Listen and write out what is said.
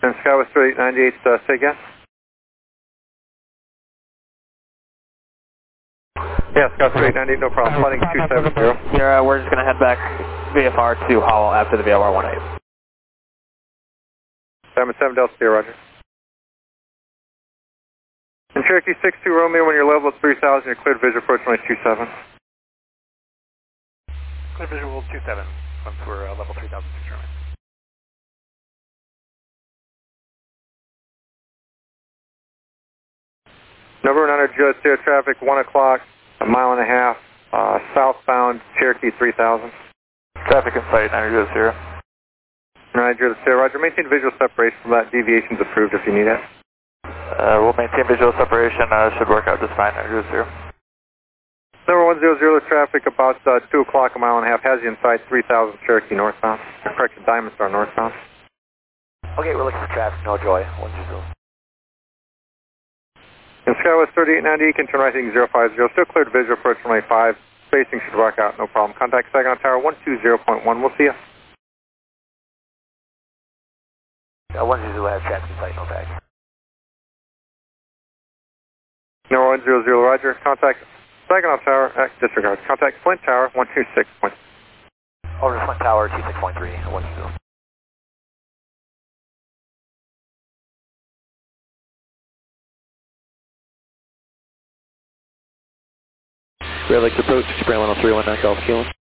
And Skywest 3898, say again? Yeah, Skywest 3898, no problem. Flighting 270. Yeah, we're just going to head back VFR to Howell after the VLR 18. 7 Delta Sierra, roger. And Cherokee 62 Romeo, when you're level at 3000, you're cleared visual approach runway 27. Clear visual 27, once we're level 3006 runway. November 900 Juliet Sierra traffic, 1 o'clock, a mile and a half, southbound Cherokee 3000. Traffic in sight, 900 Juliet Sierra. 900 Juliet Sierra, roger. Maintain visual separation from that. Deviation's approved if you need it. We'll maintain visual separation, should work out just fine, 900 Juliet Sierra. Number 100 traffic, about 2 o'clock, a mile and a half, has you in sight, 3000 Cherokee northbound. Correction, Diamond Star northbound. Okay, we're looking for traffic, no joy, 120. And Skywest 3890, you can turn right heading 050, still cleared visual approach runway 5. Spacing should work out, no problem. Contact Saigon Tower 120.1, we'll see you. 120 has traffic in sight, no tag. Number 100, roger. Contact Saigon Tower, disregard. Contact Flint Tower 126. Over to Flint Tower 26.3, 120. Red Lake approach, Brand 10319 Golf Kilo.